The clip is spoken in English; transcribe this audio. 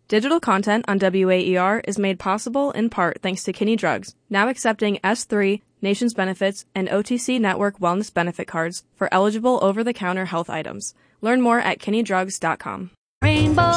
Digital content on WAER is made possible in part thanks to Kinney Drugs, now accepting S3, Nations Benefits, and OTC Network Wellness Benefit Cards for eligible over-the-counter health items. Learn more at kinneydrugs.com. Rainbow